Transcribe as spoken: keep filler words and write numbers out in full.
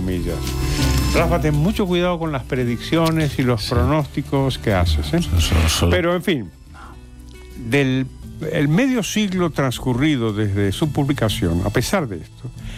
comillas. Rafa, ten mucho cuidado con las predicciones y los sí. pronósticos que haces, ¿eh? Eso, eso. Pero, en fin, del el medio siglo transcurrido desde su publicación, a pesar de esto,